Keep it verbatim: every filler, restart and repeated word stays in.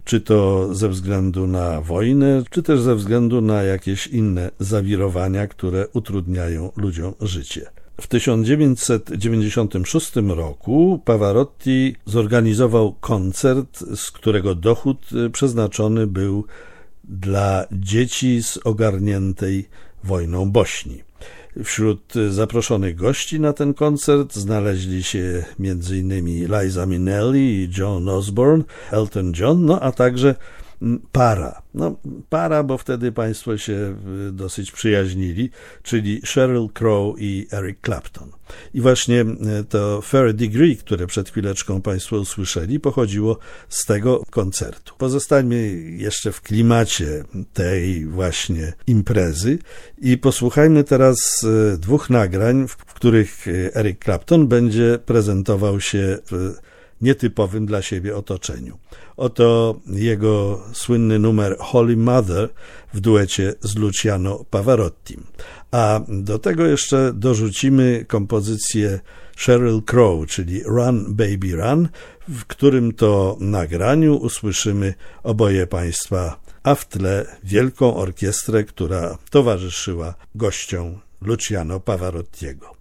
czy to ze względu na wojnę, czy też ze względu na jakieś inne zawirowania, które utrudniają ludziom życie. W tysiąc dziewięćset dziewięćdziesiątym szóstym roku Pavarotti zorganizował koncert, z którego dochód przeznaczony był dla dzieci z ogarniętej wojną Bośni. Wśród zaproszonych gości na ten koncert znaleźli się między innymi Liza Minnelli i Joan Osborne, Elton John, no a także para. No, para, bo wtedy państwo się dosyć przyjaźnili, czyli Sheryl Crow i Eric Clapton. I właśnie to Third Degree, które przed chwileczką państwo usłyszeli, pochodziło z tego koncertu. Pozostańmy jeszcze w klimacie tej właśnie imprezy i posłuchajmy teraz dwóch nagrań, w których Eric Clapton będzie prezentował się w nietypowym dla siebie otoczeniu. Oto jego słynny numer Holy Mother w duecie z Luciano Pavarottim. A do tego jeszcze dorzucimy kompozycję Sheryl Crow, czyli Run Baby Run, w którym to nagraniu usłyszymy oboje państwa, a w tle wielką orkiestrę, która towarzyszyła gościom Luciano Pavarottiego.